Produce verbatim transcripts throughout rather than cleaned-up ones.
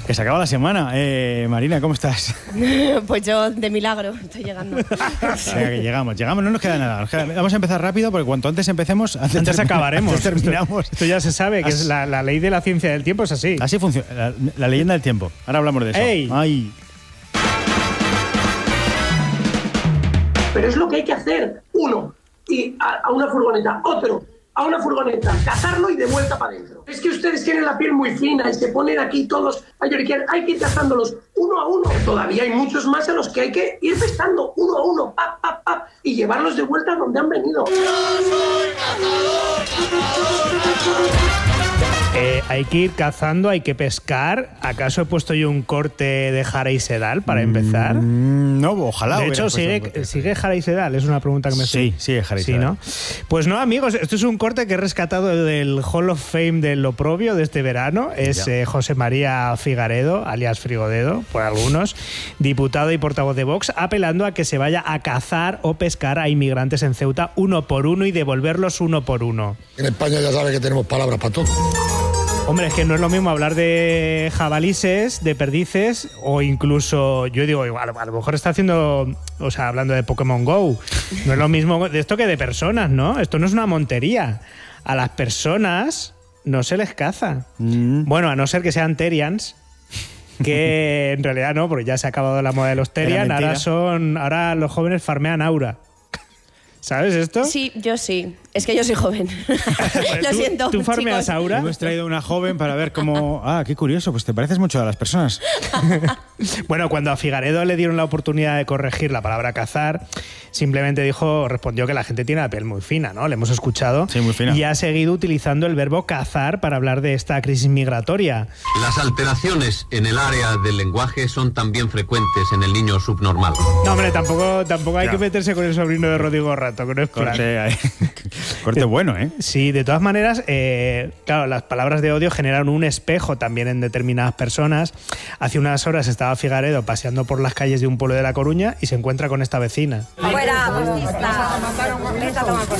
Que se acaba la semana. Eh, Marina, ¿cómo estás? Pues yo, de milagro, estoy llegando. Venga, que llegamos, llegamos, no nos queda nada. Nos queda, vamos a empezar rápido porque cuanto antes empecemos, antes, antes acabaremos. Antes terminamos. Esto, esto ya se sabe, que As... es la, la ley de la ciencia del tiempo, es así. Así funciona, la, la leyenda del tiempo. Ahora hablamos de eso. ¡Ey! ¡Ay! Pero es lo que hay que hacer. Uno, y a, a una furgoneta. Otro, a una furgoneta. Cazarlo y de vuelta para adentro. Es que ustedes tienen la piel muy fina y se ponen aquí todos a lloriquear. Hay que ir cazándolos uno a uno. Todavía hay muchos más a los que hay que ir pescando uno a uno, pap, pap, pap, y llevarlos de vuelta a donde han venido. Yo soy cazador, cazador. Eh, hay que ir cazando, hay que pescar. ¿Acaso he puesto yo un corte de Jara y Sedal para empezar? Mm, no, ojalá. De hecho, sigue, ¿sigue Jara y Sedal? Es una pregunta que me Sí, sigue Jara y sí, Sedal. ¿no? Pues no, amigos, esto es un corte que he rescatado del Hall of Fame del Oprobio de este verano. Es eh, José María Figaredo, alias Frigodedo, por algunos, diputado y portavoz de Vox, apelando a que se vaya a cazar o pescar a inmigrantes en Ceuta uno por uno y devolverlos uno por uno. En España ya sabe que tenemos palabras para todo. Hombre, es que no es lo mismo hablar de jabalises, de perdices o incluso, yo digo, a lo, a lo mejor está haciendo, o sea, hablando de Pokémon Go. No es lo mismo de esto que de personas, ¿no? Esto no es una montería. A las personas no se les caza. Mm. Bueno, a no ser que sean Terians, que en realidad no, porque ya se ha acabado la moda de los Terian. Ahora son, ahora los jóvenes farmean aura. ¿Sabes esto? Sí, yo sí. Es que yo soy joven. Lo ¿Tú, siento, ¿Tú farmeas chicos. aura? Hemos traído una joven para ver cómo... Ah, qué curioso, pues te pareces mucho a las personas. Bueno, cuando a Figaredo le dieron la oportunidad de corregir la palabra cazar, simplemente dijo, respondió que la gente tiene la piel muy fina, ¿no? Le hemos escuchado. Sí, muy fina. Y ha seguido utilizando el verbo cazar para hablar de esta crisis migratoria. Las alteraciones en el área del lenguaje son también frecuentes en el niño subnormal. No, hombre, tampoco, tampoco hay Ya. que meterse con el sobrino de Rodrigo Rato, que no es plan. Corte, ahí. Corte bueno, ¿eh? Sí, de todas maneras, eh, claro, las palabras de odio generan un espejo también en determinadas personas. Hace unas horas estaba Figaredo paseando por las calles de un pueblo de La Coruña y se encuentra con esta vecina. Fuera, fascista. Vete a tomar por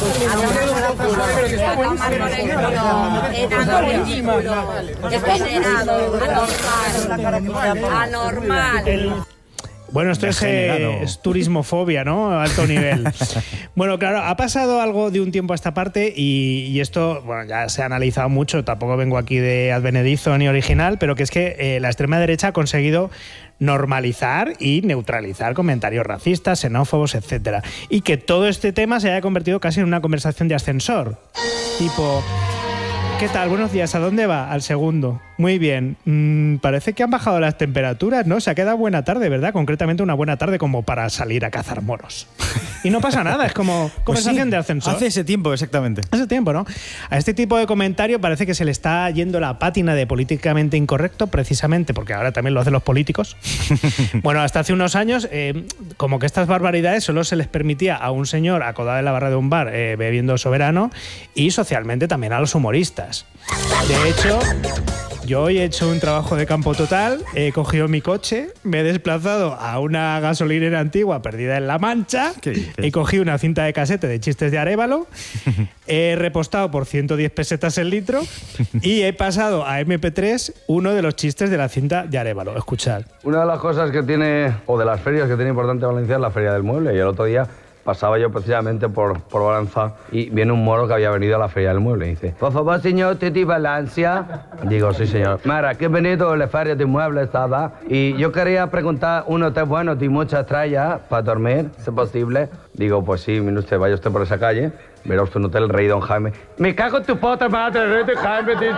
culo. Anormal. Bueno, esto es, eh, es turismofobia, ¿no? Alto nivel. Bueno, claro, ha pasado algo de un tiempo a esta parte y, y esto, bueno, ya se ha analizado mucho, tampoco vengo aquí de advenedizo ni original, pero que es que eh, la extrema derecha ha conseguido normalizar y neutralizar comentarios racistas, xenófobos, etcétera. Y que todo este tema se haya convertido casi en una conversación de ascensor. Tipo... ¿Qué tal? Buenos días. ¿A dónde va? Al segundo. Muy bien. Mm, parece que han bajado las temperaturas, ¿no? Se ha quedado buena tarde, ¿verdad? Concretamente una buena tarde como para salir a cazar moros. Y no pasa nada, es como Pues conversación sí, de ascensor. hace ese tiempo, exactamente. Hace tiempo, ¿no? A este tipo de comentario parece que se le está yendo la pátina de políticamente incorrecto, precisamente porque ahora también lo hacen los políticos. Bueno, hasta hace unos años, eh, como que estas barbaridades solo se les permitía a un señor acodado en la barra de un bar eh, bebiendo soberano y socialmente también a los humoristas. De hecho, yo hoy he hecho un trabajo de campo total, he cogido mi coche, me he desplazado a una gasolinera antigua perdida en La Mancha, he cogido una cinta de casete de chistes de Arévalo, he repostado por ciento diez pesetas el litro y he pasado a eme pe tres uno de los chistes de la cinta de Arévalo. Escuchad. Una de las cosas que tiene, o de las ferias que tiene importante Valencia es la Feria del Mueble, y el otro día pasaba yo precisamente por, por Balanza y viene un moro que había venido a la Feria del Mueble y dice: por favor, señor, ¿te de Valencia? Digo, sí, señor. Mira, que he venido a la Feria del Mueble, estaba, y yo quería preguntar un hotel bueno de muchas estrellas para dormir, si es posible. Digo, pues sí, mire usted, vaya usted por esa calle, verá usted un hotel Rey Don Jaime. Me cago en tu puta madre, Rey Don Jaime, tío.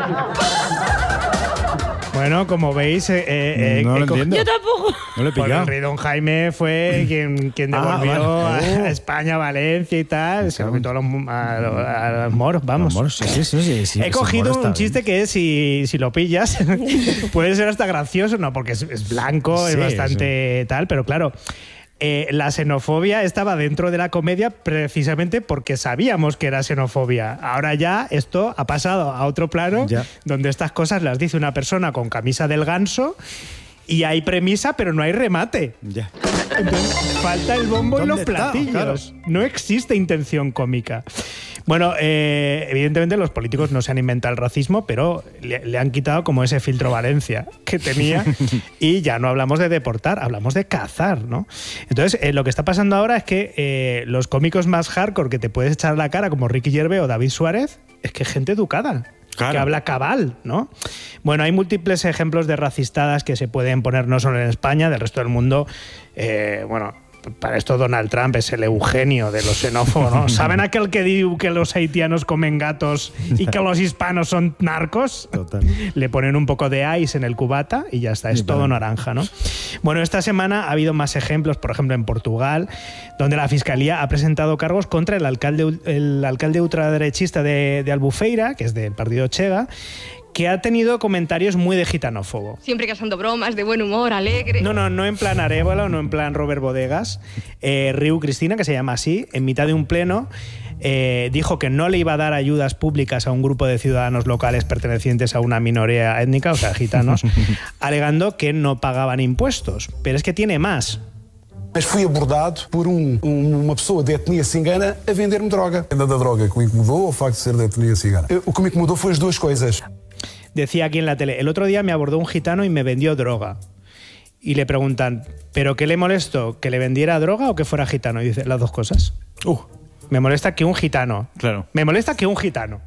Bueno, como veis... Eh, eh, no eh, lo entiendo. Yo tampoco. No lo he Bueno, pillado. el rey Don Jaime fue quien, quien Ah, devolvió vale. a España, Valencia y tal. Se lo quitó a los, a, los, a los moros, vamos. Los moros, sí, sí, sí, sí, sí, He ese cogido moro está un chiste bien. que si, si lo pillas puede ser hasta gracioso, ¿no? Porque es, es blanco, Sí, es bastante tal, pero claro... Eh, la xenofobia estaba dentro de la comedia precisamente porque sabíamos que era xenofobia. Ahora ya esto ha pasado a otro plano Ya. donde estas cosas las dice una persona con camisa del ganso y hay premisa pero no hay remate. Ya. Entonces, falta el bombo en los ¿Dónde está? platillos. Claro. No existe intención cómica. Bueno, eh, evidentemente los políticos no se han inventado el racismo, pero le, le han quitado como ese filtro Valencia que tenía y ya no hablamos de deportar, hablamos de cazar, ¿no? Entonces, eh, lo que está pasando ahora es que eh, los cómicos más hardcore que te puedes echar a la cara, como Ricky Gervais o David Suárez, es que es gente educada. Claro. Que habla cabal, ¿no? Bueno, hay múltiples ejemplos de racistadas que se pueden poner no solo en España, del resto del mundo. Eh, bueno, para esto Donald Trump es el Eugenio de los xenófobos, ¿no? ¿Saben aquel que diu que los haitianos comen gatos y que los hispanos son narcos? Total. Le ponen un poco de ice en el cubata y ya está, es sí, todo vale. naranja, ¿no? Bueno, esta semana ha habido más ejemplos, por ejemplo en Portugal, donde la Fiscalía ha presentado cargos contra el alcalde, el alcalde ultraderechista de, de Albufeira, que es del partido Chega, que ha tenido comentarios muy de gitanófobo. Siempre casando bromas, de buen humor, alegre. No, no, no en plan Arévalo, no en plan Robert Bodegas. Eh, Riu Cristina, que se llama así, en mitad de un pleno, eh, dijo que no le iba a dar ayudas públicas a un grupo de ciudadanos locales pertenecientes a una minoría étnica, o sea, gitanos, alegando que no pagaban impuestos. Pero es que tiene más. Mas fui abordado por um, um, uma pessoa de etnia cigana a vender-me droga. A venda da droga que me incomodou ou o facto de ser de etnia cigana? O que me incomodou foi as duas coisas. Decía aquí en la tele, el otro día me abordó un gitano y me vendió droga. Y le preguntan, ¿pero qué le molestó? ¿Que le vendiera droga o que fuera gitano? Y dice, las dos cosas. Uh, me molesta que un gitano. Claro. Me molesta que un gitano.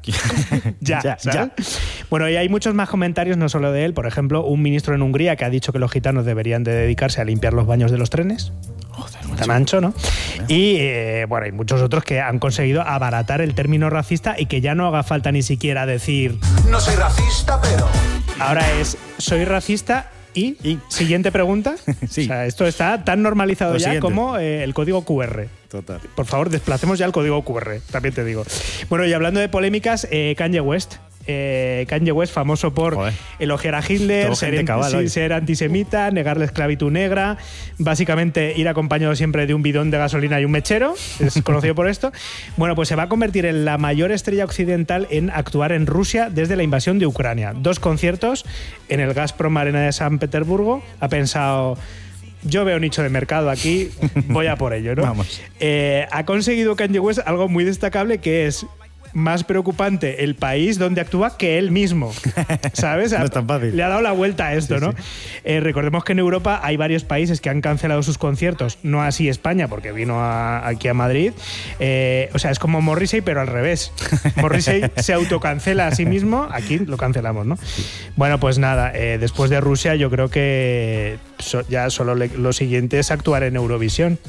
ya, ya, ya. Bueno, y hay muchos más comentarios, no solo de él. Por ejemplo, un ministro en Hungría que ha dicho que los gitanos deberían de dedicarse a limpiar los baños de los trenes. Joder, tan ancho, ¿no? Y eh, bueno, hay muchos otros que han conseguido abaratar el término racista y que ya no haga falta ni siquiera decir no soy racista, pero... Ahora es, soy racista y... ¿Y? Siguiente pregunta. Sí. O sea, esto está tan normalizado Lo ya siguiente. como eh, el código cu erre. Total. Por favor, desplacemos ya el código cu erre, también te digo. Bueno, y hablando de polémicas, eh, Kanye West... Eh, Kanye West, famoso por Joder. elogiar a Hitler, ser, cabal, sí, ser antisemita, negar la esclavitud negra, básicamente ir acompañado siempre de un bidón de gasolina y un mechero, es conocido por esto. Bueno, pues se va a convertir en la mayor estrella occidental en actuar en Rusia desde la invasión de Ucrania. Dos conciertos en el Gazprom Arena de San Petersburgo. Ha pensado... Yo veo nicho de mercado aquí, voy a por ello, ¿no? Vamos. Eh, ha conseguido Kanye West algo muy destacable, que es más preocupante el país donde actúa que él mismo, ¿sabes? No es tan fácil. Le ha dado la vuelta a esto, sí, ¿no? Sí. Eh, recordemos que en Europa hay varios países que han cancelado sus conciertos, no así España, porque vino a, aquí a Madrid. Eh, o sea, es como Morrissey, pero al revés. Morrissey se autocancela a sí mismo, aquí lo cancelamos, ¿no? Sí. Bueno, pues nada, eh, después de Rusia yo creo que so, ya solo le, lo siguiente es actuar en Eurovisión.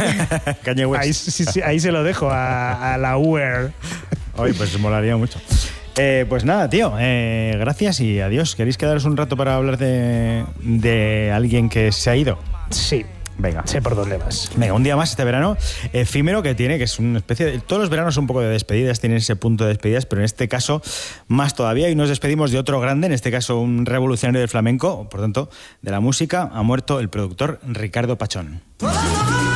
Kanye West. Ahí, sí, sí, ahí se lo dejo a, a la U E R. Hoy pues molaría mucho. Eh, pues nada, tío, eh, gracias y adiós. ¿Queréis quedaros un rato para hablar de, de alguien que se ha ido? Sí. Venga. Sé por dónde vas. Venga, un día más este verano efímero que tiene, que es una especie de... Todos los veranos son un poco de despedidas, tienen ese punto de despedidas, pero en este caso más todavía. Y nos despedimos de otro grande, en este caso un revolucionario del flamenco, por tanto, de la música. Ha muerto el productor Ricardo Pachón.